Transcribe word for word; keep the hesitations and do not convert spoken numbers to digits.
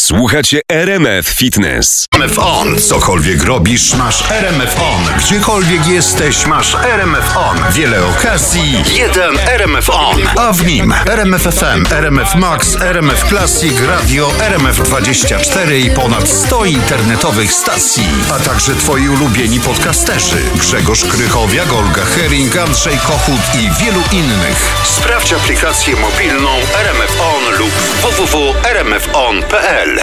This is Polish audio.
Słuchacie R M F Fitness. R M F On. Cokolwiek robisz, masz R M F On. Gdziekolwiek jesteś, masz R M F On. Wiele okazji, jeden R M F On. A w nim R M F F M, R M F Max, R M F Classic, radio, R M F dwadzieścia cztery i ponad sto internetowych stacji. A także twoi ulubieni podcasterzy. Grzegorz Krychowiak, Olga Hering, Andrzej Kochut i wielu innych. Sprawdź aplikację mobilną R M F On lub w w w kropka r m f on kropka p l.